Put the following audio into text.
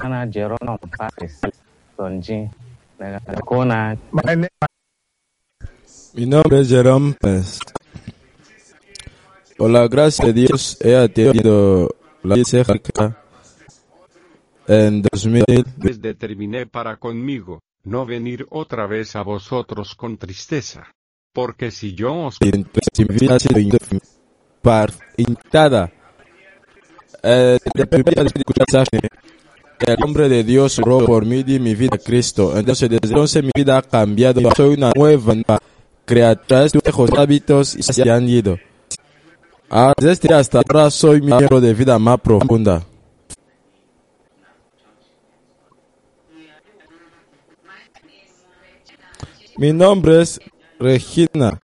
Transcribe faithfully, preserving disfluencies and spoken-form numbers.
Ana Jerono Paris, Sonji, Kona. Mi nombre es Jerome Pérez. Por la gracia de Dios he atendido la Iglesia en dos mil. Pues determiné para conmigo no venir otra vez a vosotros con tristeza, porque si yo os Si mi vida ha sido impactada, eh, de primera vez que escuchaste, el hombre de Dios oró por mí y mi vida a Cristo. Entonces desde entonces mi vida ha cambiado. Yo soy una nueva criatura. Tus viejos hábitos se han ido. Ah, desde este día hasta ahora soy miembro de vida más profunda. Mi nombre es Regina.